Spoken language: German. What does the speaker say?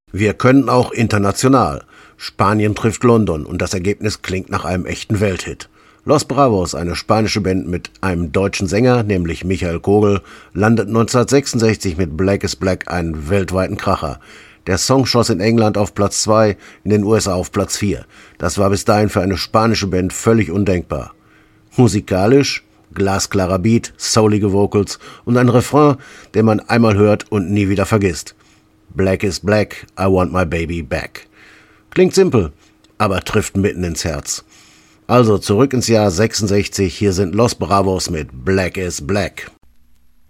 Wir können auch international. Spanien trifft London und das Ergebnis klingt nach einem echten Welthit. Los Bravos, eine spanische Band mit einem deutschen Sänger, nämlich Michael Kogel, landet 1966 mit Black is Black einen weltweiten Kracher. Der Song schoss in England auf Platz 2, in den USA auf Platz 4. Das war bis dahin für eine spanische Band völlig undenkbar. Musikalisch glasklarer Beat, soulige Vocals und ein Refrain, den man einmal hört und nie wieder vergisst. Black is black, I want my baby back. Klingt simpel, aber trifft mitten ins Herz. Also zurück ins Jahr 66, hier sind Los Bravos mit Black is Black.